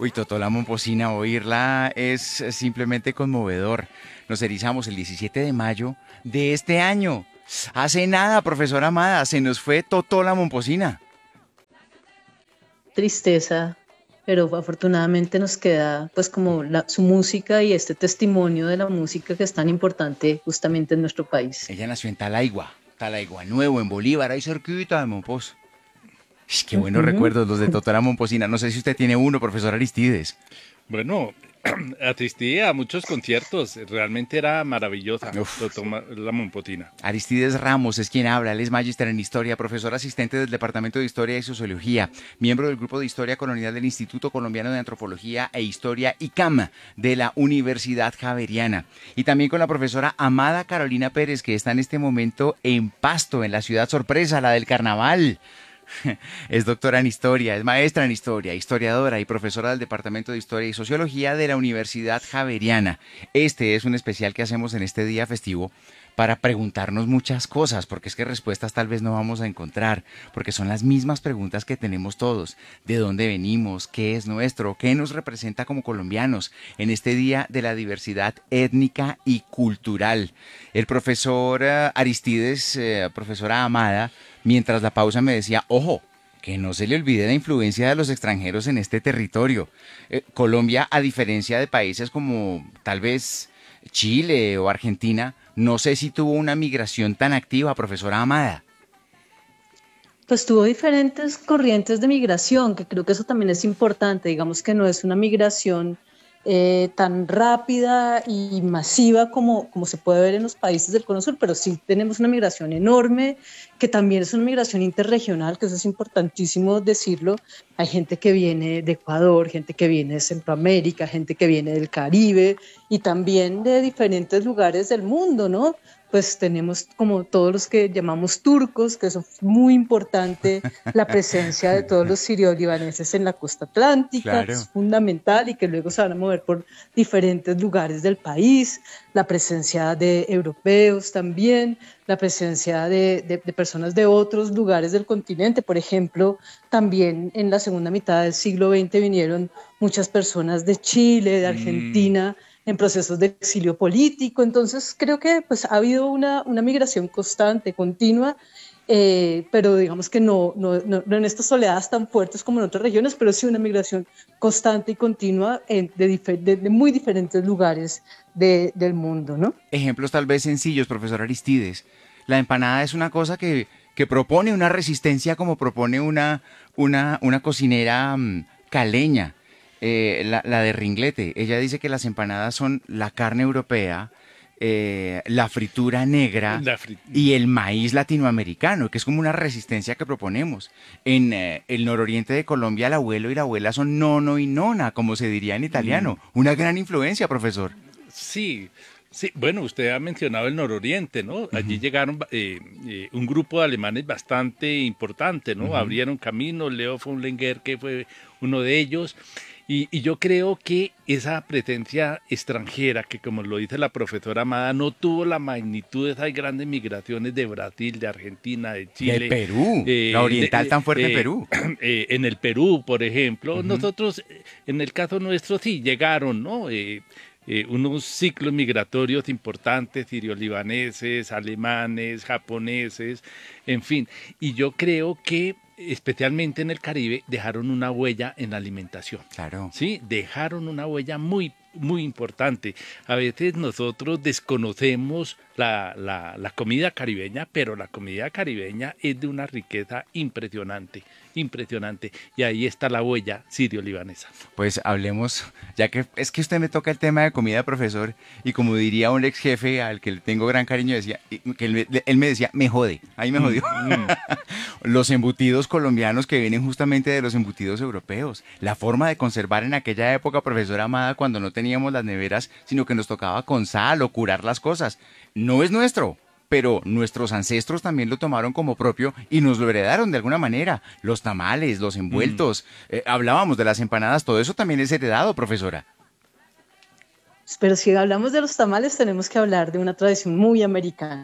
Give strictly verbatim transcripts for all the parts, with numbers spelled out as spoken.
Uy, Totó la Momposina, oírla es simplemente conmovedor. Nos erizamos el diecisiete de mayo de este año. Hace nada, profesora Amada, se nos fue Totó la Momposina. Tristeza, pero afortunadamente nos queda pues como la- su música y este testimonio de la música que es tan importante justamente en nuestro país. Ella nació en Talaigua, Talaigua Nuevo, en Bolívar, ahí cerquita de Monpós. Ish, qué buenos Ujú. recuerdos los de Totó la Momposina. No sé si usted tiene uno, profesor Aristides. Bueno, asistí a muchos conciertos, realmente era maravillosa Uf, Totó Ma- la Mompotina. Aristides Ramos es quien habla, él es magíster en Historia, profesor asistente del Departamento de Historia y Sociología, miembro del Grupo de Historia Colonial del Instituto Colombiano de Antropología e Historia I C A M de la Universidad Javeriana. Y también con la profesora Amada Carolina Pérez, que está en este momento en Pasto, en la ciudad sorpresa, la del carnaval. Es doctora en historia, es maestra en historia, historiadora y profesora del Departamento de Historia y Sociología de la Universidad Javeriana. Este es un especial que hacemos en este día festivo para preguntarnos muchas cosas, porque es que respuestas tal vez no vamos a encontrar, porque son las mismas preguntas que tenemos todos. ¿De dónde venimos? ¿Qué es nuestro? ¿Qué nos representa como colombianos en este día de la diversidad étnica y cultural? El profesor eh, Aristides, eh, profesora Amada, mientras la pausa me decía, ojo, que no se le olvide la influencia de los extranjeros en este territorio. Eh, Colombia, a diferencia de países como tal vez Chile o Argentina, no sé si tuvo una migración tan activa, profesora Amada. Pues tuvo diferentes corrientes de migración, que creo que eso también es importante. Digamos que no es una migración eh, tan rápida y masiva como, como se puede ver en los países del Cono Sur, pero sí tenemos una migración enorme, que también es una migración interregional, que eso es importantísimo decirlo. Hay gente que viene de Ecuador, gente que viene de Centroamérica, gente que viene del Caribe y también de diferentes lugares del mundo, ¿no? Pues tenemos como todos los que llamamos turcos, que eso es muy importante, la presencia de todos los sirio-libaneses en la costa atlántica, es Claro. fundamental y que luego se van a mover por diferentes lugares del país, la presencia de europeos también, la presencia de, de, de personas de otros lugares del continente, por ejemplo, también en la segunda mitad del siglo veinte vinieron muchas personas de Chile, de Mm, Argentina, en procesos de exilio político. Entonces, creo que pues, ha habido una, una migración constante, continua, eh, pero digamos que no, no, no, no en estas oleadas tan fuertes como en otras regiones, pero sí una migración constante y continua en, de, difer de, de, muy diferentes lugares de, del mundo, ¿no? Ejemplos tal vez sencillos, profesor Aristides. La empanada es una cosa que, que propone una resistencia como propone una, una, una cocinera mm, caleña, eh, la, la de Ringlete. Ella dice que las empanadas son la carne europea, eh, la fritura negra la fri- y el maíz latinoamericano, que es como una resistencia que proponemos. En eh, el nororiente de Colombia, el abuelo y la abuela son nono y nona, como se diría en mm, italiano. Una gran influencia, profesor. sí, sí, bueno, usted ha mencionado el nororiente, ¿no? Allí Ujú, llegaron eh, eh, un grupo de alemanes bastante importante, ¿no? ujú. Abrieron camino, Leo von Lenger, que fue uno de ellos. Y, y yo creo que esa presencia extranjera, que como lo dice la profesora Amada, no tuvo la magnitud de esas grandes migraciones de Brasil, de Argentina, de De Chile, Perú, la eh, oriental de, tan fuerte en eh, Perú. eh, en el Perú, por ejemplo. Ujú. Nosotros, eh, en el caso nuestro, sí llegaron, ¿no? Eh, eh, unos ciclos migratorios importantes, sirio-libaneses, alemanes, japoneses, en fin. Y yo creo que especialmente en el Caribe dejaron una huella en la alimentación. Claro. Sí, dejaron una huella muy muy importante. A veces nosotros desconocemos la, la, la comida caribeña, pero la comida caribeña es de una riqueza impresionante, impresionante. Y ahí está la huella sirio-libanesa. Pues hablemos, ya que es que usted me toca el tema de comida, profesor, y como diría un ex jefe al que le tengo gran cariño, decía, y que él, me- él me decía, me jode, ahí me Mm, jodió. mm. Los embutidos colombianos que vienen justamente de los embutidos europeos. La forma de conservar en aquella época, profesora Amada, cuando no teníamos las neveras, sino que nos tocaba con sal o curar las cosas. No es nuestro, pero nuestros ancestros también lo tomaron como propio y nos lo heredaron de alguna manera. Los tamales, los Mm. envueltos, eh, hablábamos de las empanadas, todo eso también es heredado, profesora. Pero si hablamos de los tamales, tenemos que hablar de una tradición muy americana.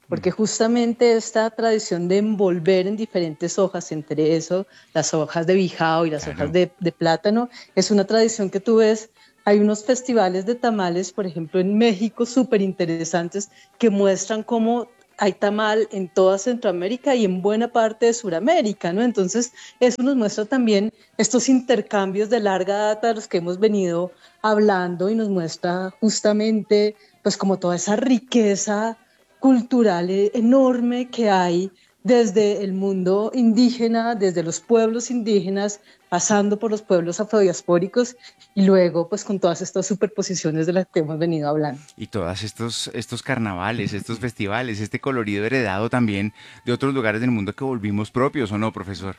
porque justamente esta tradición de envolver en diferentes hojas, entre eso las hojas de bijao y las Claro. hojas de, de plátano, es una tradición que tú ves. Hay unos festivales de tamales, por ejemplo, en México, súper interesantes, que muestran cómo hay tamal en toda Centroamérica y en buena parte de Sudamérica, ¿no? Entonces, eso nos muestra también estos intercambios de larga data de los que hemos venido hablando y nos muestra justamente, pues, como toda esa riqueza cultural eh, enorme que hay desde el mundo indígena, desde los pueblos indígenas, pasando por los pueblos afrodiaspóricos y luego pues con todas estas superposiciones de las que hemos venido hablando. Y todos estos, estos carnavales, estos festivales, este colorido heredado también de otros lugares del mundo que volvimos propios, ¿o no, profesor?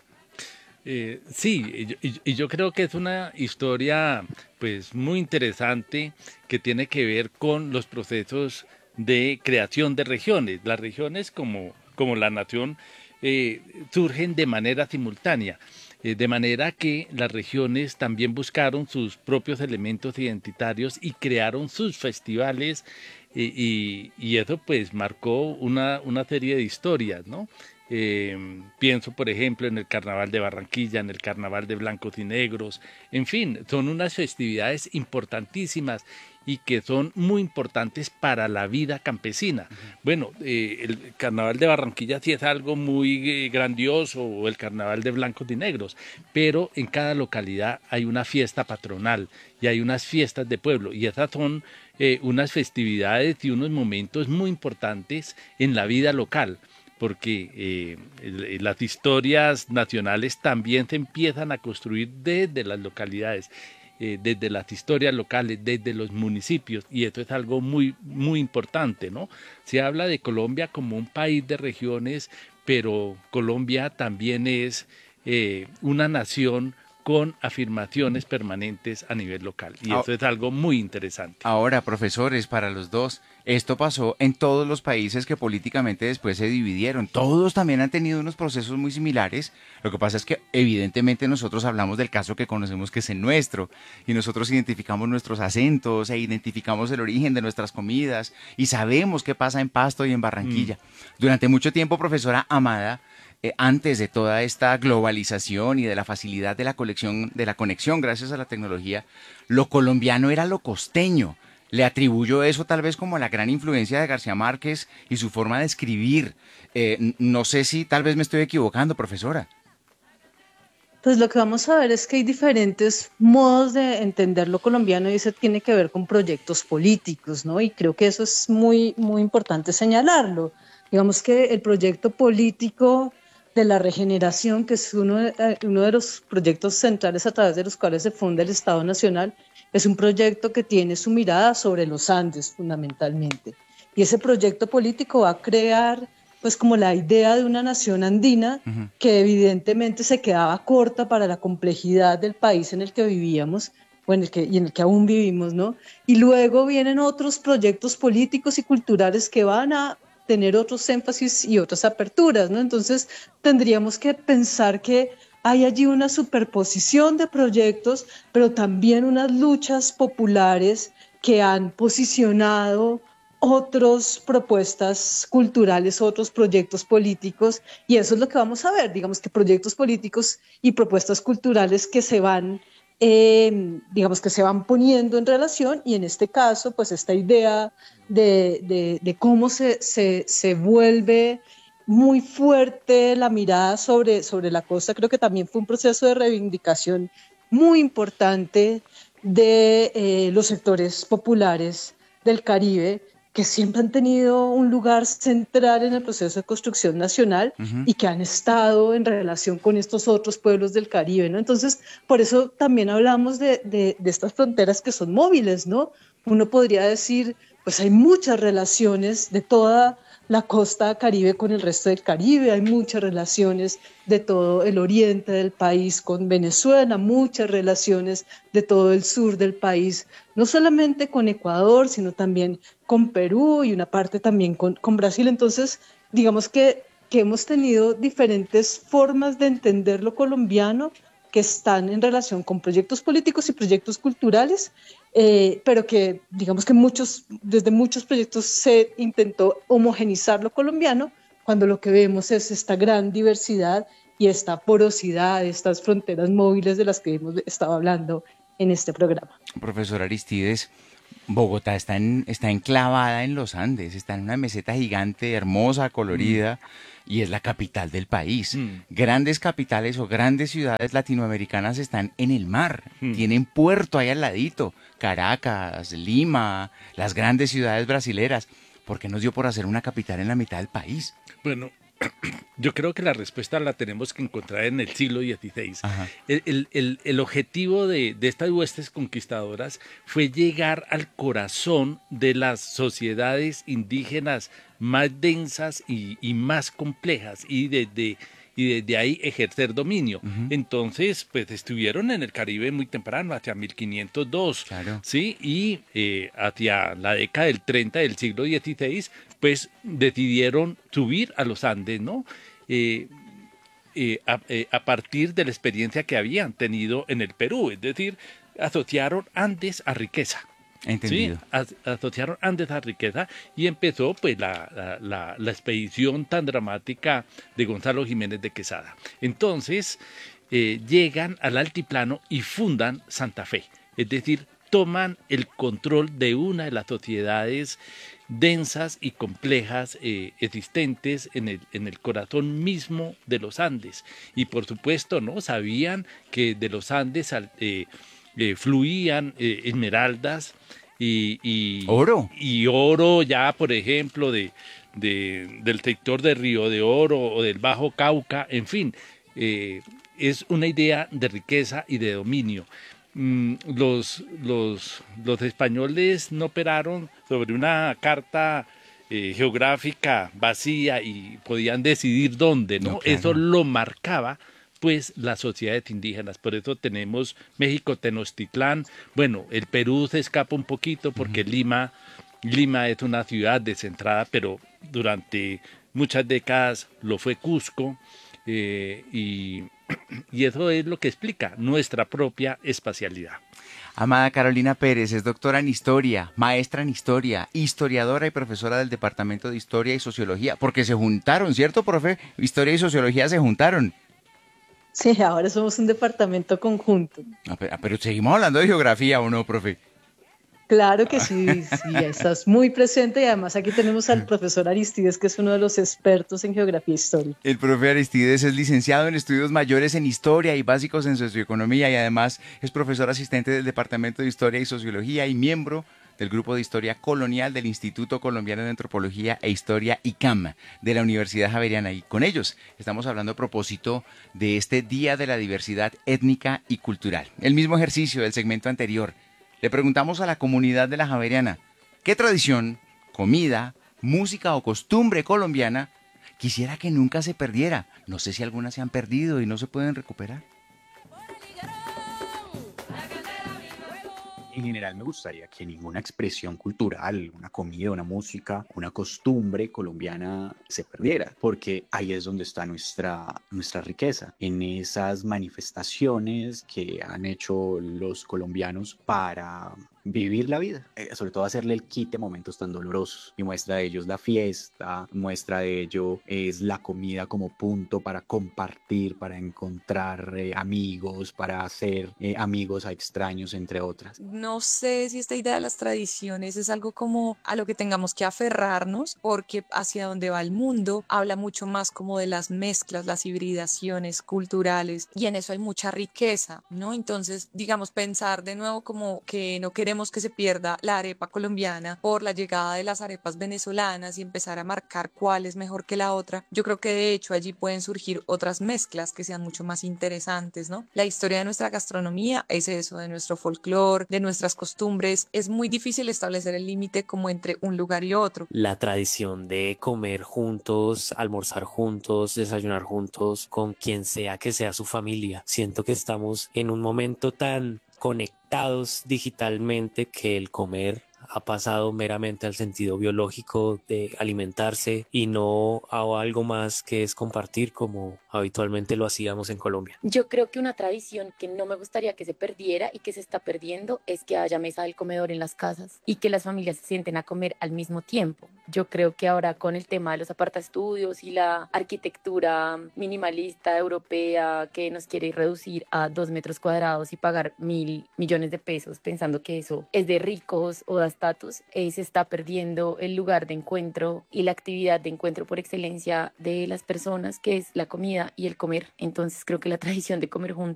Eh, sí, y yo, y- y yo creo que es una historia pues muy interesante que tiene que ver con los procesos de creación de regiones. Las regiones como, como la nación eh, surgen de manera simultánea, eh, de manera que las regiones también buscaron sus propios elementos identitarios y crearon sus festivales y, y- y eso pues marcó una, una serie de historias, ¿no? Eh, pienso, por ejemplo, en el Carnaval de Barranquilla, en el Carnaval de Blancos y Negros, en fin, son unas festividades importantísimas y que son muy importantes para la vida campesina. Bueno, eh, el Carnaval de Barranquilla sí es algo muy eh, grandioso, o el Carnaval de Blancos y Negros, pero en cada localidad hay una fiesta patronal y hay unas fiestas de pueblo y esas son eh, unas festividades y unos momentos muy importantes en la vida local porque eh, el- las historias nacionales también se empiezan a construir desde las localidades, eh, desde las historias locales, desde los municipios, y esto es algo muy, muy importante, ¿no? Se habla de Colombia como un país de regiones, pero Colombia también es eh, una nación con afirmaciones permanentes a nivel local, y Ah, eso es algo muy interesante. ahora, profesores, para los dos, esto pasó en todos los países que políticamente después se dividieron. Todos también han tenido unos procesos muy similares. Lo que pasa es que evidentemente nosotros hablamos del caso que conocemos que es el nuestro y nosotros identificamos nuestros acentos e identificamos el origen de nuestras comidas y sabemos qué pasa en Pasto y en Mm. Barranquilla. Durante mucho tiempo, profesora Amada, eh, antes de toda esta globalización y de la facilidad de la colección, de la conexión gracias a la tecnología, lo colombiano era lo costeño. Le atribuyo eso tal vez como a la gran influencia de García Márquez y su forma de escribir. Eh, n- no sé si tal vez me estoy equivocando, profesora. Pues lo que vamos a ver es que hay diferentes modos de entender lo colombiano y eso tiene que ver con proyectos políticos, ¿no? Y creo que eso es muy, muy importante señalarlo. Digamos que el proyecto político de la regeneración, que es uno de, eh, uno de los proyectos centrales a través de los cuales se funda el Estado Nacional, es un proyecto que tiene su mirada sobre los Andes fundamentalmente. Y ese proyecto político va a crear pues como la idea de una nación andina Ujú. que evidentemente se quedaba corta para la complejidad del país en el que vivíamos o en el que, y en el que aún vivimos, ¿no? Y luego vienen otros proyectos políticos y culturales que van a tener otros énfasis y otras aperturas, ¿no? Entonces tendríamos que pensar que hay allí una superposición de proyectos, pero también unas luchas populares que han posicionado otras propuestas culturales, otros proyectos políticos, y eso es lo que vamos a ver, digamos que proyectos políticos y propuestas culturales que se van, eh, digamos que se van poniendo en relación, y en este caso, pues esta idea de, de, de cómo se, se, se vuelve muy fuerte la mirada sobre, sobre la costa, creo que también fue un proceso de reivindicación muy importante de eh, los sectores populares del Caribe, que siempre han tenido un lugar central en el proceso de construcción nacional Ujú. y que han estado en relación con estos otros pueblos del Caribe, ¿no? Entonces, por eso también hablamos de, de, de estas fronteras que son móviles, ¿no? Uno podría decir, pues hay muchas relaciones de toda la costa Caribe con el resto del Caribe, hay muchas relaciones de todo el oriente del país con Venezuela, muchas relaciones de todo el sur del país, no solamente con Ecuador, sino también con Perú y una parte también con, con Brasil. Entonces, digamos que, que hemos tenido diferentes formas de entender lo colombiano que están en relación con proyectos políticos y proyectos culturales, eh, pero que digamos que muchos, desde muchos proyectos se intentó homogenizar lo colombiano, cuando lo que vemos es esta gran diversidad y esta porosidad, estas fronteras móviles de las que hemos estado hablando en este programa. Profesor Aristides, Bogotá está, en, está enclavada en los Andes, está en una meseta gigante, hermosa, colorida, mm. y es la capital del país. Mm. Grandes capitales o grandes ciudades latinoamericanas están en el mar, mm. tienen puerto ahí al ladito, Caracas, Lima, las grandes ciudades brasileras. ¿Por qué nos dio por hacer una capital en la mitad del país? Bueno, yo creo que la respuesta la tenemos que encontrar en el siglo dieciséis. El, el, el, el objetivo de, de estas huestes conquistadoras fue llegar al corazón de las sociedades indígenas más densas y, y más complejas, y desde, y desde ahí ejercer dominio. Uh-huh. Entonces, pues estuvieron en el Caribe muy temprano, hacia mil quinientos dos, claro. ¿Sí? Y eh, hacia la década del treinta del siglo dieciséis, pues decidieron subir a los Andes, ¿no? Eh, eh, a, eh, a partir de la experiencia que habían tenido en el Perú, es decir, asociaron Andes a riqueza. Entendido. Sí, as, asociaron Andes a riqueza y empezó pues la, la, la, la expedición tan dramática de Gonzalo Jiménez de Quesada. Entonces eh, llegan al altiplano y fundan Santa Fe, es decir, toman el control de una de las sociedades densas y complejas eh, existentes en el, en el corazón mismo de los Andes. Y por supuesto, ¿no? Sabían que de los Andes eh, eh, fluían eh, esmeraldas y, y oro. Y oro ya, por ejemplo, de, de, del sector de Río de Oro o del Bajo Cauca, en fin, eh, es una idea de riqueza y de dominio. Los, los, los españoles no operaron sobre una carta eh, geográfica vacía y podían decidir dónde, ¿no? No, claro. Eso lo marcaba pues las sociedades indígenas. Por eso tenemos México Tenochtitlán. Bueno, el Perú se escapa un poquito porque uh-huh. Lima, Lima es una ciudad descentrada, pero durante muchas décadas lo fue Cusco, eh, y Y eso es lo que explica nuestra propia espacialidad. Amada Carolina Pérez es doctora en Historia, maestra en Historia, historiadora y profesora del Departamento de Historia y Sociología, porque se juntaron, ¿cierto, profe? Historia y Sociología se juntaron. Sí, ahora somos un departamento conjunto. Ah, pero, pero seguimos hablando de geografía, ¿o no, profe? Claro que sí, sí, estás muy presente, y además aquí tenemos al profesor Aristides, que es uno de los expertos en geografía histórica. El profe Aristides es licenciado en estudios mayores en Historia y básicos en Socioeconomía, y además es profesor asistente del Departamento de Historia y Sociología y miembro del Grupo de Historia Colonial del Instituto Colombiano de Antropología e Historia I C A M de la Universidad Javeriana. Y con ellos estamos hablando a propósito de este Día de la Diversidad Étnica y Cultural. El mismo ejercicio del segmento anterior. Le preguntamos a la comunidad de la Javeriana, ¿qué tradición, comida, música o costumbre colombiana quisiera que nunca se perdiera? No sé si algunas se han perdido y no se pueden recuperar. En general me gustaría que ninguna expresión cultural, una comida, una música, una costumbre colombiana se perdiera, porque ahí es donde está nuestra, nuestra riqueza, en esas manifestaciones que han hecho los colombianos para vivir la vida, eh, sobre todo hacerle el quite a momentos tan dolorosos. Y muestra de ello es la fiesta, muestra de ello es la comida como punto para compartir, para encontrar eh, amigos, para hacer eh, amigos a extraños, entre otras. No sé si esta idea de las tradiciones es algo como a lo que tengamos que aferrarnos, porque hacia donde va el mundo habla mucho más como de las mezclas, las hibridaciones culturales, y en eso hay mucha riqueza, ¿no? Entonces, digamos, pensar de nuevo como que no queremos que se pierda la arepa colombiana por la llegada de las arepas venezolanas y empezar a marcar cuál es mejor que la otra. Yo creo que de hecho allí pueden surgir otras mezclas que sean mucho más interesantes, ¿no? La historia de nuestra gastronomía es eso, de nuestro folclore, de nuestras costumbres. Es muy difícil establecer el límite como entre un lugar y otro. La tradición de comer juntos, almorzar juntos, desayunar juntos, con quien sea que sea su familia. Siento que estamos en un momento tan conectados digitalmente que el comer ha pasado meramente al sentido biológico de alimentarse y no a algo más que es compartir como habitualmente lo hacíamos en Colombia. Yo creo que una tradición que no me gustaría que se perdiera y que se está perdiendo es que haya mesa del comedor en las casas y que las familias se sienten a comer al mismo tiempo. Yo creo que ahora con el tema de los apartaestudios y la arquitectura minimalista europea que nos quiere reducir a dos metros cuadrados y pagar mil millones de pesos pensando que eso es de ricos o da estatus, eh, se está perdiendo el lugar de encuentro y la actividad de encuentro por excelencia de las personas, que es la comida y el comer. Entonces creo que la tradición de comer juntos